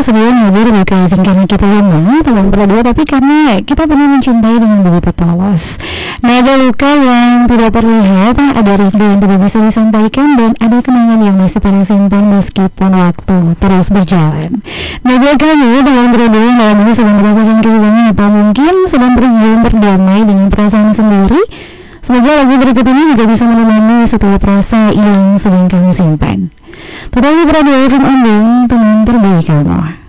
kesedihan hadir bukan karena kita lemah, teman berdua, tapi karena kita pernah mencintai dengan begitu polos. Nah, ada luka yang tidak terlihat, ada rindu yang tidak bisa disampaikan, dan ada kenangan yang masih tersimpan meskipun waktu terus berjalan. Nah, buat kamu teman berdua yang dalam ini sedang merasakan kehilangan atau mungkin sedang berjuang berdamai dengan perasaan sendiri, semoga lagu berikut ini juga bisa menemani setiap rasa yang sedang kamu simpan. Tetap berada di FM Onding, teman terbaik kamu.